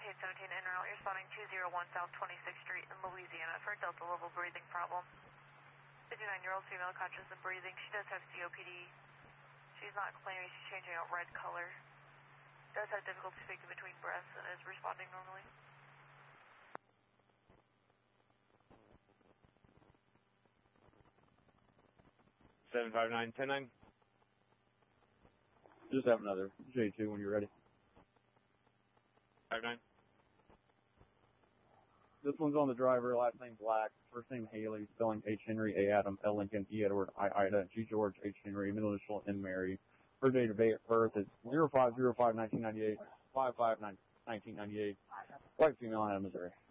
17 en route. You're spawning 201 South 26th Street in Louisiana for a Delta level breathing problem. 59-year-old female conscious and breathing. She does have COPD. She's not claiming she's changing out red color. Does have difficulty speaking between breaths and is responding normally. Seven 5910-9. Just have another J2 when you're ready. 59. This one's on the driver, last name Black, first name Haley, spelling H. Henry, A. Adam, L. Lincoln, E. Edward, I. Ida, G. George, H. Henry, middle initial, N. Mary. Her date of birth is 05/05/1998, 5/5/1998. White female out of Missouri.